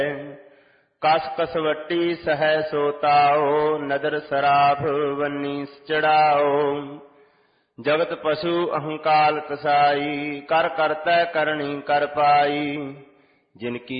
ਕਸ ਕਸਵੱਟੀ ਸਹਿ ਸੋ ਤਾਓ, ਨਦਰ ਸਰਾਫ ਵੰਨੀ ਚੜਾਓ। ਜਗਤ ਪਸ਼ੂ ਅਹੰਕਾਰ ਤਸਾਈ, ਕਰ ਕਰਤੈ ਕਰਣੀ ਕਰ ਪਾਈ। ਜਿਨ ਕੀ